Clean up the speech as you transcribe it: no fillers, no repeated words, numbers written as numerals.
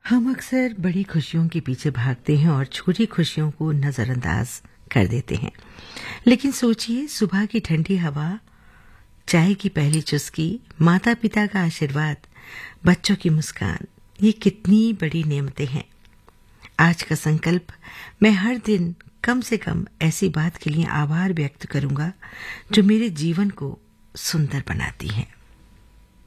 हम अक्सर बड़ी खुशियों के पीछे भागते हैं और छोटी खुशियों को नजरअंदाज कर देते हैं। लेकिन सोचिए, सुबह की ठंडी हवा, चाय की पहली चुस्की, माता पिता का आशीर्वाद, बच्चों की मुस्कान, ये कितनी बड़ी नेमतें हैं। आज का संकल्प, मैं हर दिन कम से कम ऐसी बात के लिए आभार व्यक्त करूंगा जो मेरे जीवन को सुंदर बनाती है।